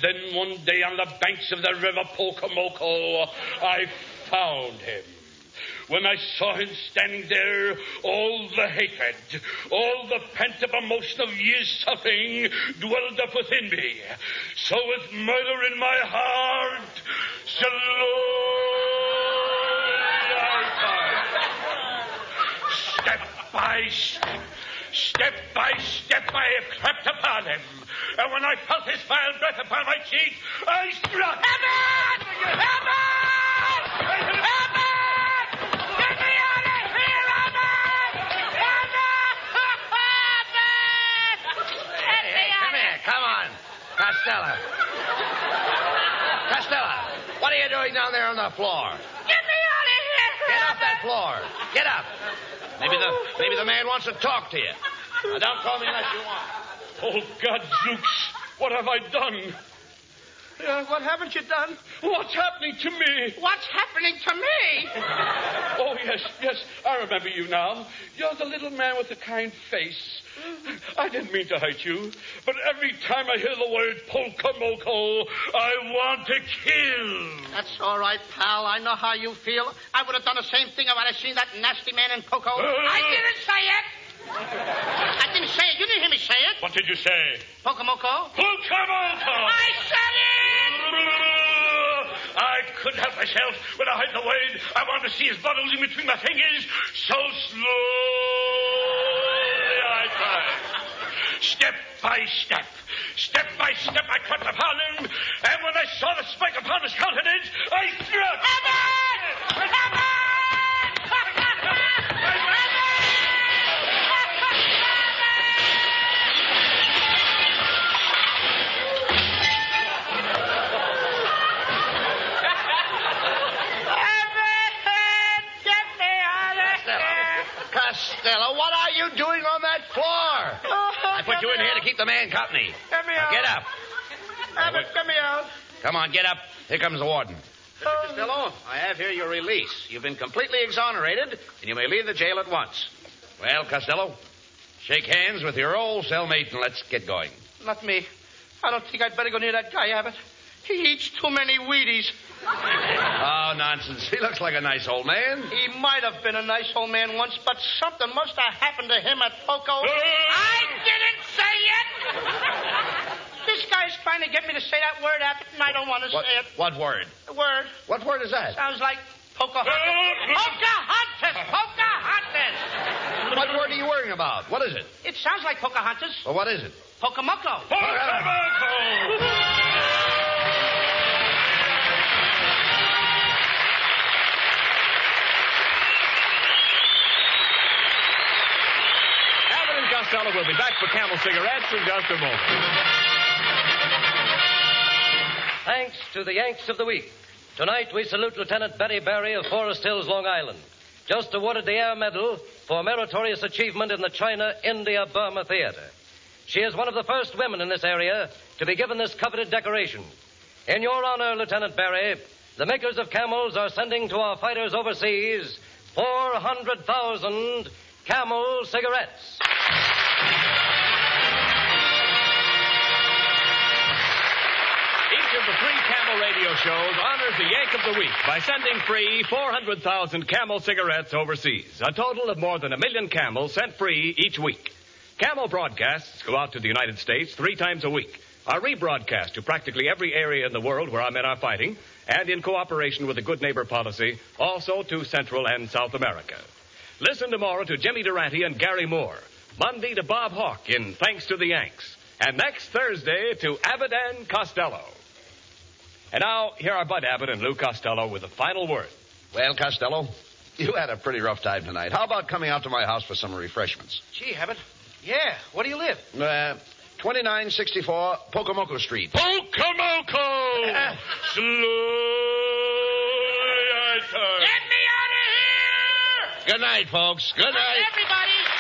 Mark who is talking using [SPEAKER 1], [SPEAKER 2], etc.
[SPEAKER 1] Then one day on the banks of the river Pocomoco, I found him. When I saw him standing there, all the hatred, all the pent-up emotion of years' suffering dwelled up within me. So with murder in my heart, Step by step, I have crept upon him. And when I felt his vile breath upon my cheek, I struck.
[SPEAKER 2] Heaven! Heaven! Get me out of here,
[SPEAKER 3] Hey, come here. Come on. Costello, what are you doing down there on the floor?
[SPEAKER 2] Get me out of here!
[SPEAKER 3] Get off that floor. Get up. Maybe the man wants to talk to you. Now, don't call me unless you want.
[SPEAKER 1] Oh, Gadzooks, what have I done?
[SPEAKER 4] What haven't you done?
[SPEAKER 1] What's happening to me?
[SPEAKER 2] What's happening to me?
[SPEAKER 1] Oh, yes, I remember you now. You're the little man with the kind face. I didn't mean to hurt you, but every time I hear the word Pocomoco, I want to kill.
[SPEAKER 2] That's all right, pal. I know how you feel. I would have done the same thing if I'd have seen that nasty man in Poco. I didn't say it. I didn't say it. You didn't hear me say it.
[SPEAKER 1] What did you say?
[SPEAKER 2] Pocomoco.
[SPEAKER 1] Pocomoco!
[SPEAKER 2] I said it!
[SPEAKER 1] I couldn't help myself. When I heard the word, I wanted to see his blood oozing between my fingers. So slowly I tried. Step by step, I crept upon him, and when I saw the spike upon his countenance, I struck.
[SPEAKER 2] Heaven!
[SPEAKER 3] Costello, what are you doing on that floor? I put you in here to keep the man company.
[SPEAKER 4] Get me
[SPEAKER 3] Now
[SPEAKER 4] out.
[SPEAKER 3] get up.
[SPEAKER 4] Abbott, get me out.
[SPEAKER 3] Come on, get up. Here comes the warden. Mr. Costello, I have here your release. You've been completely exonerated, and you may leave the jail at once. Well, Costello, shake hands with your old cellmate and let's get going.
[SPEAKER 4] Not me. I don't think I'd better go near that guy, Abbott. He eats too many Wheaties.
[SPEAKER 3] Oh, nonsense. He looks like a nice old man.
[SPEAKER 4] He might have been a nice old man once, but something must have happened to him at Poco.
[SPEAKER 2] I didn't say it!
[SPEAKER 4] This guy's trying to get me to say that word, Abbott, and I don't want to say it.
[SPEAKER 3] What word?
[SPEAKER 4] The word
[SPEAKER 3] What word is that?
[SPEAKER 4] sounds like Pocahontas.
[SPEAKER 2] Pocahontas!
[SPEAKER 3] What word are you worrying about? What is it?
[SPEAKER 4] It sounds like Pocahontas.
[SPEAKER 3] Well, what is it?
[SPEAKER 4] Pocomoco.
[SPEAKER 5] Abbott and Costello will be back for Camel cigarettes in just a moment.
[SPEAKER 6] Thanks to the Yanks of the Week. Tonight we salute Lieutenant Betty Barry of Forest Hills, Long Island. Just awarded the Air Medal for meritorious achievement in the China-India-Burma Theater. She is one of the first women in this area to be given this coveted decoration. In your honor, Lieutenant Barry, the makers of Camels are sending to our fighters overseas 400,000 Camel cigarettes.
[SPEAKER 5] Each of the three Camel radio shows honors the Yank of the Week by sending free 400,000 Camel cigarettes overseas. A total of more than 1 million Camels sent free each week. Camel broadcasts go out to the United States 3 times a week, are rebroadcast to practically every area in the world where our men are fighting, and in cooperation with the Good Neighbor policy, also to Central and South America. Listen tomorrow to Jimmy Durante and Gary Moore. Monday to Bob Hawke in Thanks to the Yanks. And next Thursday to Abbott and Costello. And now, here are Bud Abbott and Lou Costello with a final word.
[SPEAKER 3] Well, Costello, you had a pretty rough time tonight. How about coming out to my house for some refreshments?
[SPEAKER 4] Gee, Abbott. Yeah, where do you live?
[SPEAKER 3] 2964 Pocomoco Street.
[SPEAKER 1] Pocomoco! Slowly I turn.
[SPEAKER 2] Get me out of here!
[SPEAKER 3] Good night, folks. Good night.
[SPEAKER 2] Everybody!